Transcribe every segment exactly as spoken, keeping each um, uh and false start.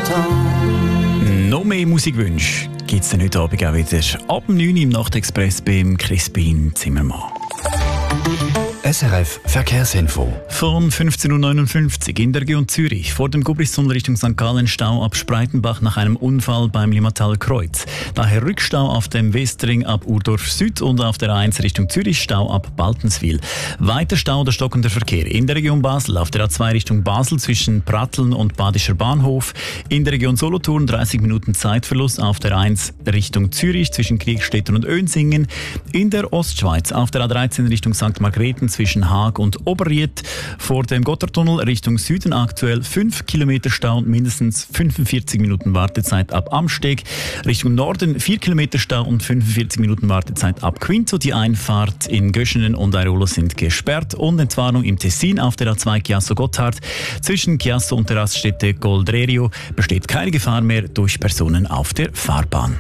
Town. Noch mehr Musikwünsche gibt es heute Abend auch wieder. Ab neun Uhr im Nachtexpress beim Crispin Zimmermann. S R F Verkehrsinfo. Von fünfzehn Uhr neunundfünfzig in der Region Zürich vor dem Gubristunnel Richtung Sankt Gallen Stau ab Spreitenbach nach einem Unfall beim Limmatal Kreuz. Daher Rückstau auf dem Westring ab Urdorf Süd und auf der A eins Richtung Zürich Stau ab Baltenswil. Weiter Stau oder stockender Verkehr in der Region Basel auf der A zwei Richtung Basel zwischen Pratteln und Badischer Bahnhof. In der Region Solothurn dreißig Minuten Zeitverlust auf der A eins Richtung Zürich zwischen Kriegstetten und Önsingen. In der Ostschweiz auf der A dreizehn Richtung Sankt Margrethen zwischen Haag und Oberried. Vor dem Gotthardtunnel Richtung Süden aktuell fünf Kilometer Stau und mindestens fünfundvierzig Minuten Wartezeit ab Amsteg. Richtung Norden vier Kilometer Stau und fünfundvierzig Minuten Wartezeit ab Quinto. Die Einfahrt in Göschenen und Airolo sind gesperrt. Und Entwarnung im Tessin auf der A zwei Chiasso-Gotthard. Zwischen Chiasso und der Raststätte Goldrerio besteht keine Gefahr mehr durch Personen auf der Fahrbahn.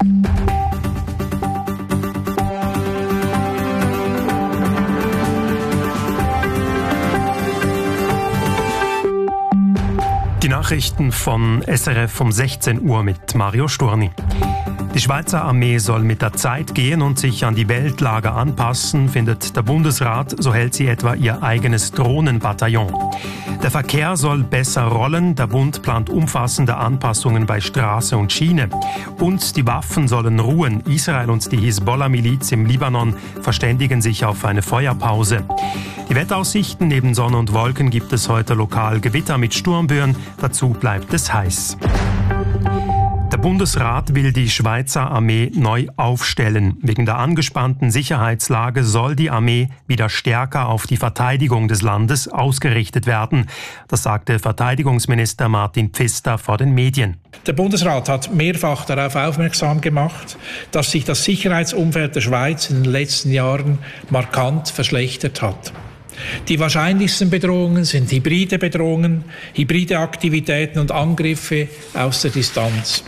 Die Nachrichten von S R F um sechzehn Uhr mit Mario Storni. Die Schweizer Armee soll mit der Zeit gehen und sich an die Weltlage anpassen, findet der Bundesrat, so hält sie etwa ihr eigenes Drohnenbataillon. Der Verkehr soll besser rollen, der Bund plant umfassende Anpassungen bei Straße und Schiene. Und die Waffen sollen ruhen. Israel und die Hisbollah-Miliz im Libanon verständigen sich auf eine Feuerpause. Die Wetteraussichten: neben Sonne und Wolken gibt es heute lokal Gewitter mit Sturmböen, dazu bleibt es heiß. Der Bundesrat will die Schweizer Armee neu aufstellen. Wegen der angespannten Sicherheitslage soll die Armee wieder stärker auf die Verteidigung des Landes ausgerichtet werden. Das sagte Verteidigungsminister Martin Pfister vor den Medien. Der Bundesrat hat mehrfach darauf aufmerksam gemacht, dass sich das Sicherheitsumfeld der Schweiz in den letzten Jahren markant verschlechtert hat. Die wahrscheinlichsten Bedrohungen sind hybride Bedrohungen, hybride Aktivitäten und Angriffe aus der Distanz.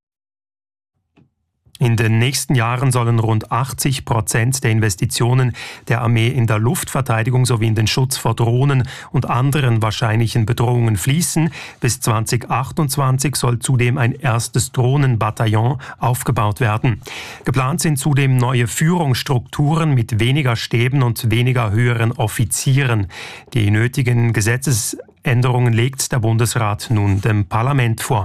In den nächsten Jahren sollen rund achtzig Prozent der Investitionen der Armee in der Luftverteidigung sowie in den Schutz vor Drohnen und anderen wahrscheinlichen Bedrohungen fließen. Bis zwanzig achtundzwanzig soll zudem ein erstes Drohnenbataillon aufgebaut werden. Geplant sind zudem neue Führungsstrukturen mit weniger Stäben und weniger höheren Offizieren. Die nötigen Gesetzesänderungen legt der Bundesrat nun dem Parlament vor.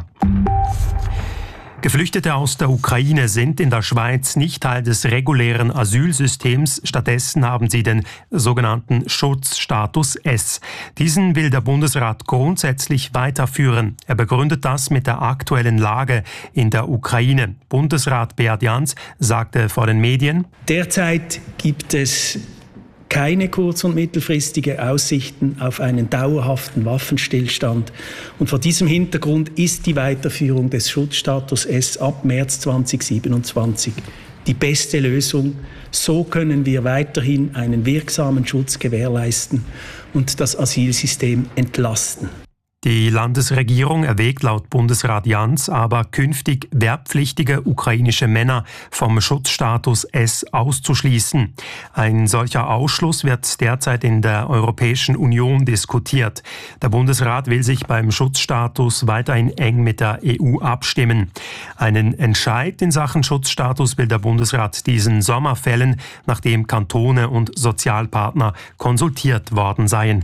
Geflüchtete aus der Ukraine sind in der Schweiz nicht Teil des regulären Asylsystems. Stattdessen haben sie den sogenannten Schutzstatus S. Diesen will der Bundesrat grundsätzlich weiterführen. Er begründet das mit der aktuellen Lage in der Ukraine. Bundesrat Beat Jans sagte vor den Medien: Derzeit gibt es keine kurz- und mittelfristige Aussichten auf einen dauerhaften Waffenstillstand. Und vor diesem Hintergrund ist die Weiterführung des Schutzstatus S ab März zweitausendsiebenundzwanzig die beste Lösung. So können wir weiterhin einen wirksamen Schutz gewährleisten und das Asylsystem entlasten. Die Landesregierung erwägt laut Bundesrat Jans aber künftig wehrpflichtige ukrainische Männer vom Schutzstatus S auszuschließen. Ein solcher Ausschluss wird derzeit in der Europäischen Union diskutiert. Der Bundesrat will sich beim Schutzstatus weiterhin eng mit der E U abstimmen. Einen Entscheid in Sachen Schutzstatus will der Bundesrat diesen Sommer fällen, nachdem Kantone und Sozialpartner konsultiert worden seien.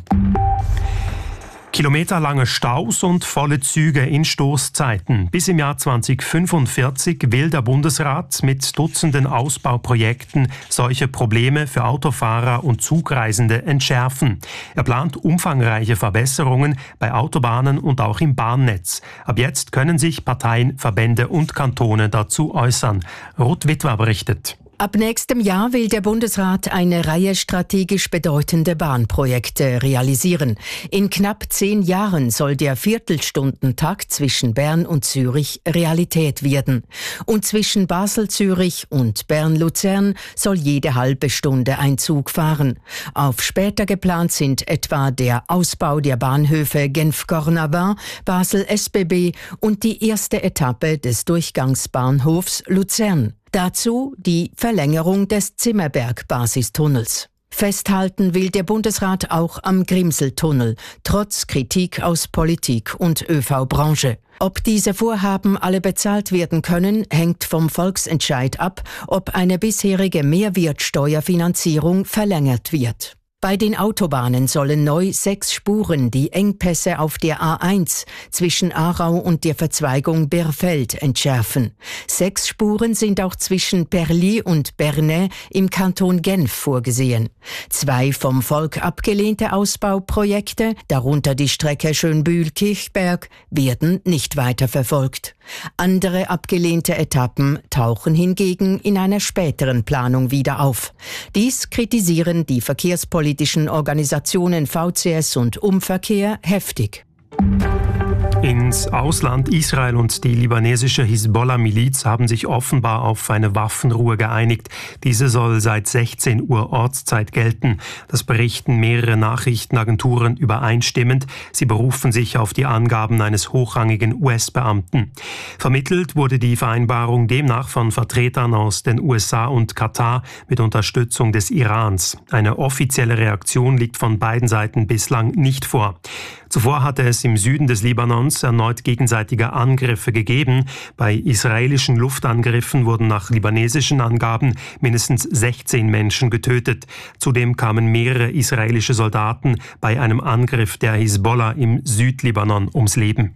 Kilometerlange Staus und volle Züge in Stoßzeiten. Bis im Jahr zweitausendfünfundvierzig will der Bundesrat mit Dutzenden Ausbauprojekten solche Probleme für Autofahrer und Zugreisende entschärfen. Er plant umfangreiche Verbesserungen bei Autobahnen und auch im Bahnnetz. Ab jetzt können sich Parteien, Verbände und Kantone dazu äußern. Ruth Witwer berichtet. Ab nächstem Jahr will der Bundesrat eine Reihe strategisch bedeutende Bahnprojekte realisieren. In knapp zehn Jahren soll der Viertelstundentakt zwischen Bern und Zürich Realität werden. Und zwischen Basel-Zürich und Bern-Luzern soll jede halbe Stunde ein Zug fahren. Auf später geplant sind etwa der Ausbau der Bahnhöfe Genf-Cornavin, Basel-S B B und die erste Etappe des Durchgangsbahnhofs Luzern. Dazu die Verlängerung des Zimmerberg-Basistunnels. Festhalten will der Bundesrat auch am Grimseltunnel, trotz Kritik aus Politik und ÖV-Branche. Ob diese Vorhaben alle bezahlt werden können, hängt vom Volksentscheid ab, ob eine bisherige Mehrwertsteuerfinanzierung verlängert wird. Bei den Autobahnen sollen neu sechs Spuren die Engpässe auf der A eins zwischen Aarau und der Verzweigung Birfeld entschärfen. Sechs Spuren sind auch zwischen Perlis und Bernay im Kanton Genf vorgesehen. Zwei vom Volk abgelehnte Ausbauprojekte, darunter die Strecke Schönbühl-Kirchberg, werden nicht weiterverfolgt. Andere abgelehnte Etappen tauchen hingegen in einer späteren Planung wieder auf. Dies kritisieren die verkehrspolitischen Organisationen V C S und Umverkehr heftig. Ins Ausland, Israel und die libanesische Hisbollah-Miliz haben sich offenbar auf eine Waffenruhe geeinigt. Diese soll seit sechzehn Uhr Ortszeit gelten. Das berichten mehrere Nachrichtenagenturen übereinstimmend. Sie berufen sich auf die Angaben eines hochrangigen U S-Beamten. Vermittelt wurde die Vereinbarung demnach von Vertretern aus den U S A und Katar mit Unterstützung des Irans. Eine offizielle Reaktion liegt von beiden Seiten bislang nicht vor. Zuvor hatte es im Süden des Libanons erneut gegenseitige Angriffe gegeben. Bei israelischen Luftangriffen wurden nach libanesischen Angaben mindestens sechzehn Menschen getötet. Zudem kamen mehrere israelische Soldaten bei einem Angriff der Hisbollah im Südlibanon ums Leben.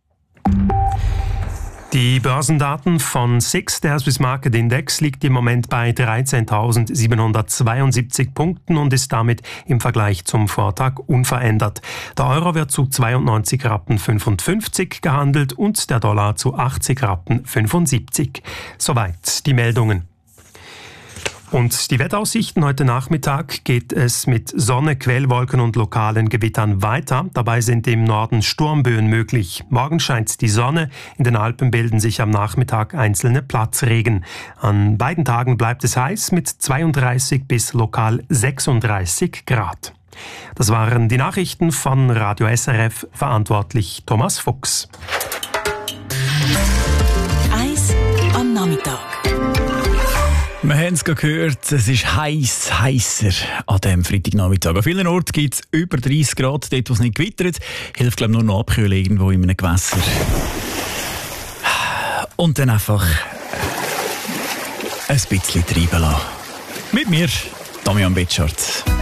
Die Börsendaten von S I X, der Swiss Market Index, liegt im Moment bei dreizehntausendsiebenhundertzweiundsiebzig Punkten und ist damit im Vergleich zum Vortag unverändert. Der Euro wird zu zweiundneunzig Rappen fünfundfünfzig gehandelt und der Dollar zu achtzig Rappen fünfundsiebzig. Soweit die Meldungen. Und die Wetteraussichten heute Nachmittag geht es mit Sonne, Quellwolken und lokalen Gewittern weiter. Dabei sind im Norden Sturmböen möglich. Morgen scheint die Sonne. In den Alpen bilden sich am Nachmittag einzelne Platzregen. An beiden Tagen bleibt es heiß mit zweiunddreißig bis lokal sechsunddreißig Grad. Das waren die Nachrichten von Radio S R F, verantwortlich Thomas Fuchs. Eis am Nachmittag. Wir haben es gehört, es ist heiß, heißer an diesem Freitagnachmittag. An vielen Orten gibt es über dreißig Grad, dort wo es nicht gewittert. Hilft, glaube ich, nur noch abkühlen irgendwo in einem Gewässer. Und dann einfach ein bisschen treiben lassen. Mit mir, Damian Betschart.